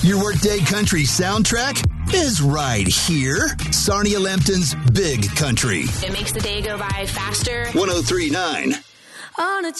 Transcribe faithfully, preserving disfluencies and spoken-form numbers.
Your workday country soundtrack is right here. Sarnia Lambton's Big Country. It makes the day go by faster. one oh three point nine. On a